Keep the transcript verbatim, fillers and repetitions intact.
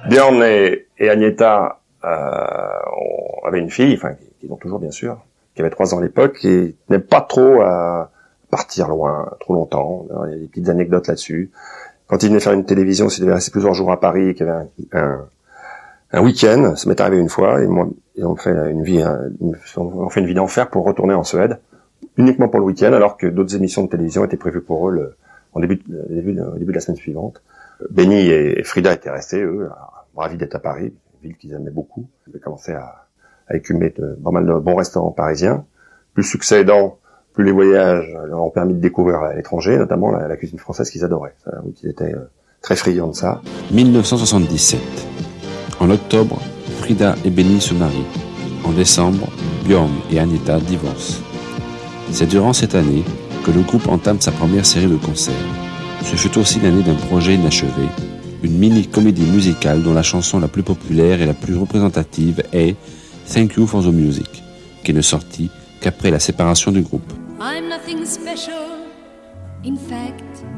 Björn et, et Agneta euh, on avait une fille, enfin, qui ont toujours bien sûr, qui avait trois ans à l'époque, et n'aime pas trop à partir loin, trop longtemps. Alors, il y a des petites anecdotes là-dessus. Quand il venait faire une télévision, s'il devait rester plusieurs jours à Paris, et qu'il y avait un, un, un week-end, ça m'est arrivé une fois, et moi, et on fait une vie, une, on fait une vie d'enfer pour retourner en Suède, uniquement pour le week-end, alors que d'autres émissions de télévision étaient prévues pour eux le, en début, de, début, de, début de la semaine suivante. Benny et Frida étaient restés, eux, ravis d'être à Paris, une ville qu'ils aimaient beaucoup. Ils avaient commencé à, à écumer de, pas mal de bons restaurants parisiens. Plus succès aidant, plus les voyages leur ont permis de découvrir à l'étranger, notamment la, la cuisine française qu'ils adoraient. Ça, ils étaient euh, très friands de ça. dix-neuf cent soixante-dix-sept. En octobre, Frida et Benny se marient. En décembre, Björn et Agneta divorcent. C'est durant cette année que le groupe entame sa première série de concerts. Ce fut aussi l'année d'un projet inachevé, une mini-comédie musicale dont la chanson la plus populaire et la plus représentative est Thank You for the Music, qui ne sortit qu'après la séparation du groupe. I'm nothing special, in fact.